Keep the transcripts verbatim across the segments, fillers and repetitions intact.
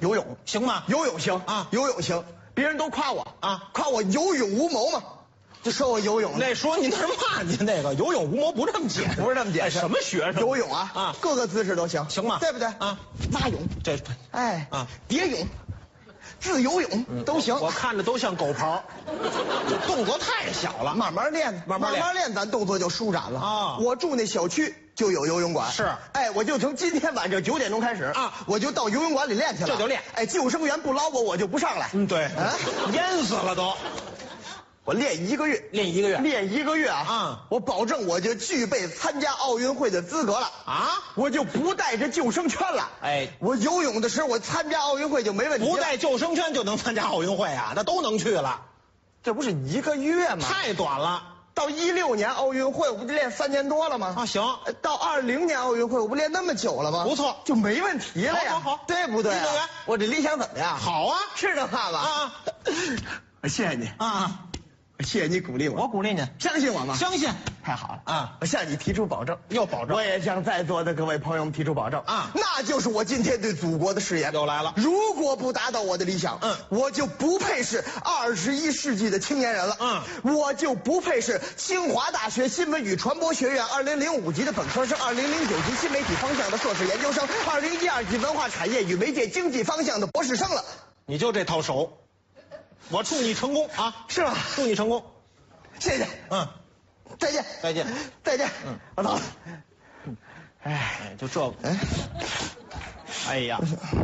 游泳行吗？ 游泳行啊游泳行，别人都夸我啊， 夸我有勇无谋嘛，就说我游泳。 那说你那是骂你那个有勇无谋不这么解释， 不是这么解释。 哎什么学生？ 游泳啊啊， 各个姿势都行， 行吗？ 对不对啊？ 蛙泳， 这， 哎啊， 蝶泳。自由泳都行， 我看着都像狗刨，动作太小了。 慢慢练， 慢慢练， 慢慢练，咱动作就舒展了啊。 我住那小区就有游泳馆， 是， 哎，我就从今天晚上九点钟开始啊，我就到游泳馆里练去了， 这就练。 哎，救生员不捞我，我就不上来。 嗯，对，啊，淹死了都。 我练一个月， 练一个月， 练一个月啊！ 啊， 我保证我就具备参加奥运会的资格了啊！ 我就不带着救生圈了。 哎， 我游泳的时候，我参加奥运会就没问题。 不带救生圈就能参加奥运会啊？那都能去了， 这不是一个月吗？ 太短了。 到一六年奥运会，我不就练三年多了吗？ 啊，行。 到二零年奥运会，我不练那么久了吗？ 不错， 就没问题了呀。 好好好， 对不对、啊？ 运动员， 我这理想怎么样？ 好啊， 是这话吧？ 啊， 我谢谢你啊。 谢谢你鼓励我， 我鼓励你， 相信我吗？ 相信， 太好了啊！ 我向你提出保证， 又保证。 我也向在座的各位朋友们提出保证啊， 那就是我今天对祖国的誓言又来了。 如果不达到我的理想，嗯，我就不配是二十一世纪的青年人了，嗯，我就不配是清华大学新闻与传播学院二零零五级的本科生，二零零九级新媒体方向的硕士研究生，二零一二级文化产业与媒介经济方向的博士生了。 你就这套手，我祝你成功啊！ 是吧？ 祝你成功。 谢谢， 嗯， 再见， 再见， 再见， 嗯， 我走了。 哎，就这个，哎，哎呀，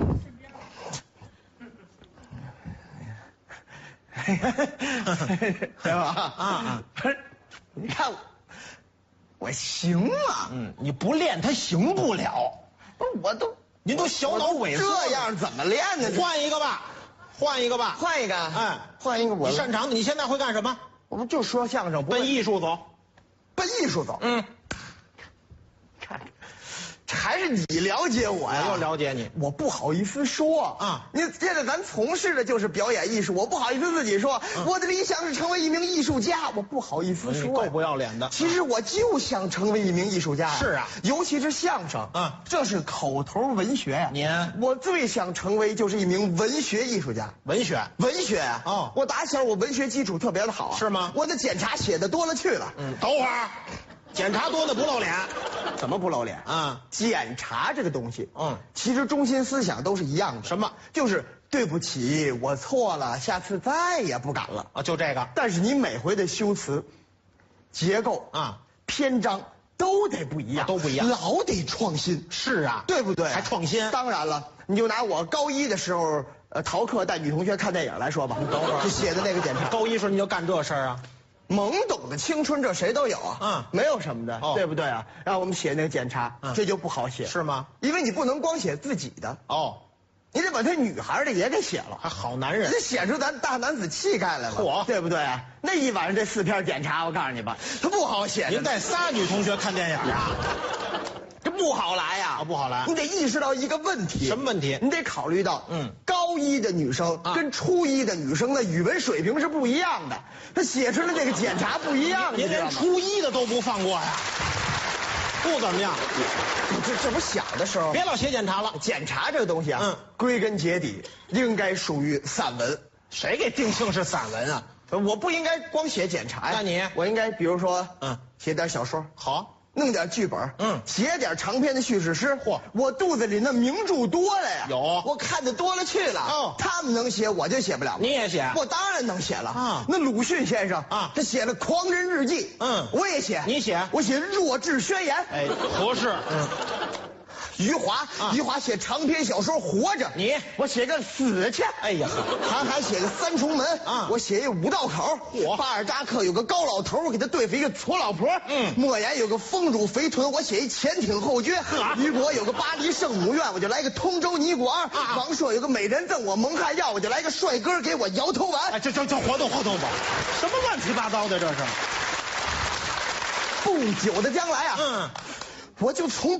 对吧？啊啊，不是，你看我，我行啊， 嗯，你不练他行不了， 不是我都， 您都小脑萎缩， 这样怎么练呢？ 换一个吧，换一个吧， 换一个， 哎， 换一个我你擅长的，你现在会干什么？ 我不就说相声， 奔艺术走， 奔艺术走。 嗯， 看，还是你了解我呀？ 我又了解你， 我不好意思说啊。你现在咱从事的就是表演艺术，我不好意思自己说，我的理想是成为一名艺术家，我不好意思说。 你够不要脸的。 其实我就想成为一名艺术家。 是啊， 尤其是相声， 嗯， 这是口头文学呀。 您， 我最想成为就是一名文学艺术家。 文学， 文学啊。 哦， 我打小我文学基础特别的好。 是吗？ 我的检查写的多了去了。 嗯，等会儿。检查多的不露脸， 怎么不露脸啊？ 检查这个东西， 嗯， 其实中心思想都是一样的。 什么？ 就是对不起，我错了，下次再也不敢了啊！就这个。 但是你每回的修辞、结构啊、 篇章都得不一样， 啊、都不一样， 老得创新。 是啊， 对不对？ 还创新。 当然了，你就拿我高一的时候，呃，逃课带女同学看电影来说吧。 你等会儿， 就写的那个检查。 高一时候你就干这事儿啊？ 懵懂的青春，这谁都有啊， 嗯， 没有什么的， 哦、 对不对啊？让我们写那个检查，嗯、这就不好写， 是吗？ 因为你不能光写自己的， 哦， 你得把他女孩的也给写了， 还好男人， 得写出咱大男子气概来了， 嚯， 对不对啊？那一晚上这四篇检查，我告诉你吧，他不好写。 您带仨女同学看电影啊？ 这不好来呀、 啊，不好来。 你得意识到一个问题， 什么问题？ 你得考虑到， 嗯， 高一的女生跟初一的女生的语文水平是不一样的，她写出来这个检查不一样。 您连初一的都不放过呀？不怎么样。 这这不小的时候， 别老写检查了。 检查这个东西啊，嗯，归根结底应该属于散文。 谁给定性是散文啊？ 我不应该光写检查呀。 那你， 我应该比如说， 嗯， 写点小说， 好。 弄点剧本，嗯，写点长篇的叙事诗。嚯，我肚子里那名著多了呀， 有， 我看的多了去了。哦，他们能写，我就写不了。 你也写？ 我当然能写了啊。 那鲁迅先生啊， 他写了《狂人日记》， 嗯， 我也写。 你写？ 我写《弱智宣言》。 哎，合适。嗯。 余华，啊、余华写长篇小说《活着》， 你我写个死去。 哎呀， 韩寒写个三重门啊，我写一五道口。 我巴尔扎克有个高老头，我给他对付一个矬老婆。嗯，莫言有个丰乳肥臀，我写一前挺后撅。雨果有个巴黎圣母院，我就来个通州尼古二。啊、王朔有个美人赠我蒙汗药，我就来个帅哥给我摇头丸。 哎，这这这活动活动吧，什么乱七八糟的这是？ 不久的将来啊，嗯，我就从。